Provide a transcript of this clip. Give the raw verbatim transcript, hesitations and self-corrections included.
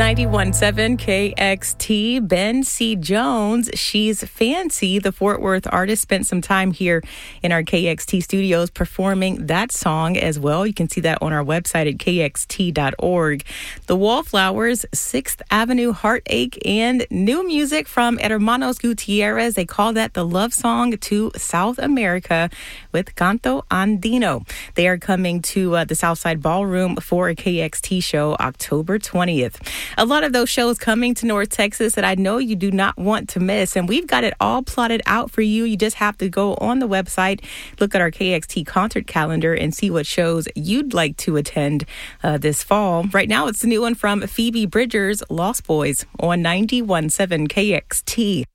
ninety-one point seven K X T, Ben C. Jones, She's Fancy. The Fort Worth artist spent some time here in our K X T studios performing that song as well. You can see that on our website at K X T dot org. The Wallflowers, sixth Avenue Heartache, and new music from Hermanos Gutierrez. They call that the love song to South America with Canto Andino. They are coming to uh, the Southside Ballroom for a K X T show October twentieth. A lot of those shows coming to North Texas that I know you do not want to miss, and we've got it all plotted out for you. You just have to go on the website, look at our K X T concert calendar, and see what shows you'd like to attend uh, this fall. Right now, it's the new one from Phoebe Bridgers, Lost Boys, on ninety-one point seven K X T.